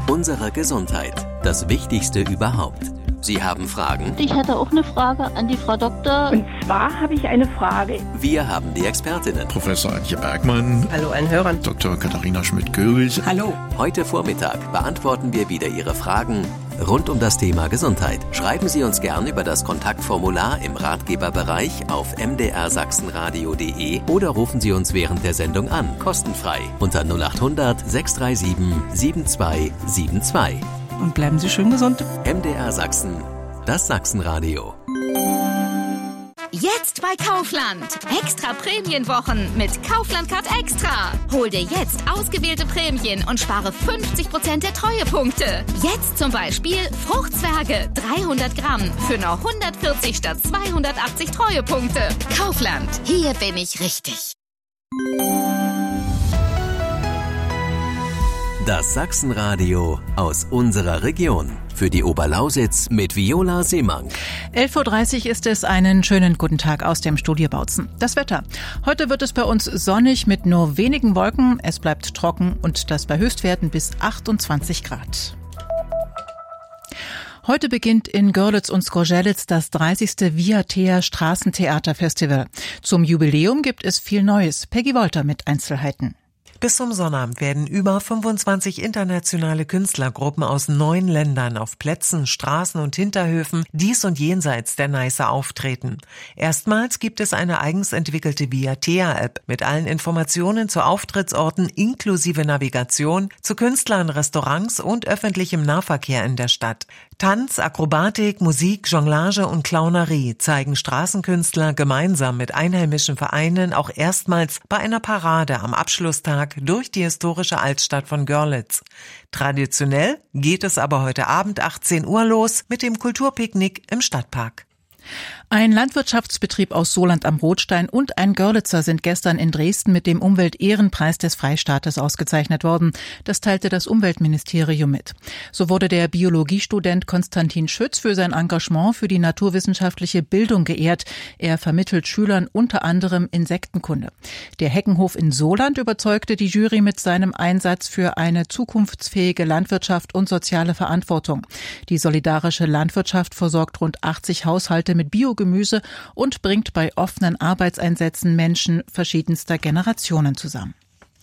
Unsere Gesundheit. Das Wichtigste überhaupt. Sie haben Fragen? Ich hätte auch eine Frage an die Frau Doktor. Und zwar habe ich eine Frage. Wir haben die Expertinnen. Professor Antje Bergmann. Hallo allen Hörern. Dr. Katharina Schmidt-Görig. Hallo. Heute Vormittag beantworten wir wieder Ihre Fragen rund um das Thema Gesundheit. Schreiben Sie uns gern über das Kontaktformular im Ratgeberbereich auf mdrsachsenradio.de oder rufen Sie uns während der Sendung an, kostenfrei, unter 0800 637 7272. Und bleiben Sie schön gesund. MDR Sachsen, das Sachsenradio. Jetzt bei Kaufland. Extra Prämienwochen mit Kaufland Card Extra. Hol dir jetzt ausgewählte Prämien und spare 50% der Treuepunkte. Jetzt zum Beispiel Fruchtzwerge 300 Gramm für nur 140 statt 280 Treuepunkte. Kaufland, hier bin ich richtig. Das Sachsenradio aus unserer Region. Für die Oberlausitz mit Viola Seemank. 11.30 Uhr ist es. Einen schönen guten Tag aus dem Studio Bautzen. Das Wetter. Heute wird es bei uns sonnig mit nur wenigen Wolken. Es bleibt trocken und das bei Höchstwerten bis 28 Grad. Heute beginnt in Görlitz und Zgorzelec das 30. Viatea Straßentheaterfestival. Zum Jubiläum gibt es viel Neues. Peggy Wolter mit Einzelheiten. Bis zum Sonnabend werden über 25 internationale Künstlergruppen aus 9 Ländern auf Plätzen, Straßen und Hinterhöfen dies und jenseits der Neiße auftreten. Erstmals gibt es eine eigens entwickelte Viatea-App mit allen Informationen zu Auftrittsorten inklusive Navigation, zu Künstlern, Restaurants und öffentlichem Nahverkehr in der Stadt. Tanz, Akrobatik, Musik, Jonglage und Clownerie zeigen Straßenkünstler gemeinsam mit einheimischen Vereinen auch erstmals bei einer Parade am Abschlusstag durch die historische Altstadt von Görlitz. Traditionell geht es aber heute Abend 18 Uhr los mit dem Kulturpicknick im Stadtpark. Ein Landwirtschaftsbetrieb aus Soland am Rotstein und ein Görlitzer sind gestern in Dresden mit dem Umweltehrenpreis des Freistaates ausgezeichnet worden. Das teilte das Umweltministerium mit. So wurde der Biologiestudent Konstantin Schütz für sein Engagement für die naturwissenschaftliche Bildung geehrt. Er vermittelt Schülern unter anderem Insektenkunde. Der Heckenhof in Soland überzeugte die Jury mit seinem Einsatz für eine zukunftsfähige Landwirtschaft und soziale Verantwortung. Die solidarische Landwirtschaft versorgt rund 80 Haushalte mit Biogemüse und bringt bei offenen Arbeitseinsätzen Menschen verschiedenster Generationen zusammen.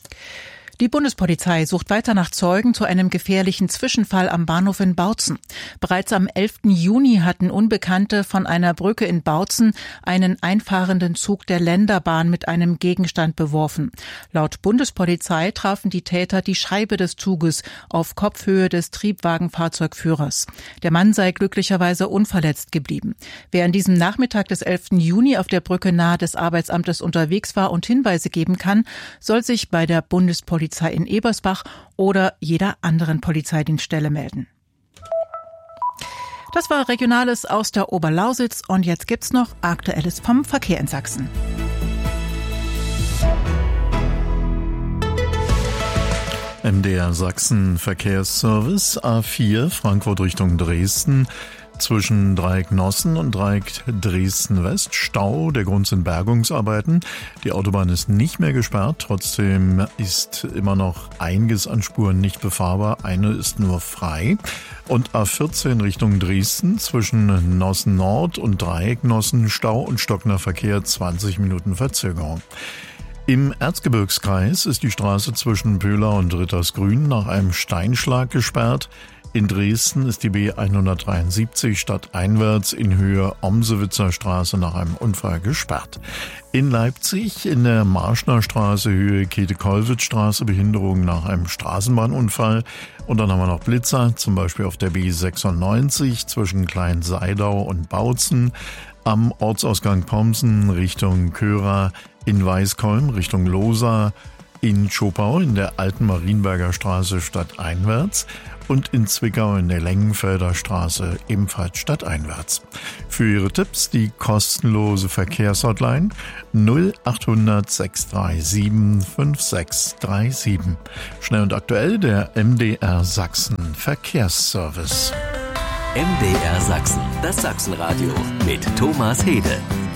Die Bundespolizei sucht weiter nach Zeugen zu einem gefährlichen Zwischenfall am Bahnhof in Bautzen. Bereits am 11. Juni hatten Unbekannte von einer Brücke in Bautzen einen einfahrenden Zug der Länderbahn mit einem Gegenstand beworfen. Laut Bundespolizei trafen die Täter die Scheibe des Zuges auf Kopfhöhe des Triebwagenfahrzeugführers. Der Mann sei glücklicherweise unverletzt geblieben. Wer an diesem Nachmittag des 11. Juni auf der Brücke nahe des Arbeitsamtes unterwegs war und Hinweise geben kann, soll sich bei der Bundespolizei in Ebersbach oder jeder anderen Polizeidienststelle melden. Das war Regionales aus der Oberlausitz und jetzt gibt's noch Aktuelles vom Verkehr in Sachsen. MDR Sachsen Verkehrsservice A4 Frankfurt Richtung Dresden. Zwischen Dreieck Nossen und Dreieck Dresden-West Stau. Der Grund sind Bergungsarbeiten. Die Autobahn ist nicht mehr gesperrt. Trotzdem ist immer noch einiges an Spuren nicht befahrbar. Eine ist nur frei. Und A14 Richtung Dresden zwischen Nossen Nord und Dreieck Nossen Stau und stockender Verkehr 20 Minuten Verzögerung. Im Erzgebirgskreis ist die Straße zwischen Pöhler und Rittersgrün nach einem Steinschlag gesperrt. In Dresden ist die B173 stadteinwärts in Höhe Omsewitzer Straße nach einem Unfall gesperrt. In Leipzig in der Marschner Straße Höhe Käthe-Kollwitz-Straße Behinderung nach einem Straßenbahnunfall. Und dann haben wir noch Blitzer, zum Beispiel auf der B96 zwischen Klein-Seidau und Bautzen, am Ortsausgang Pomsen Richtung Köra, in Weißkolm Richtung Lohsa, in Schopau in der alten Marienberger Straße stadteinwärts und in Zwickau in der Lengenfelder Straße ebenfalls stadteinwärts. Für Ihre Tipps die kostenlose Verkehrshotline 0800 637 5637. Schnell und aktuell der MDR Sachsen Verkehrsservice. MDR Sachsen, das Sachsenradio mit Thomas Hede.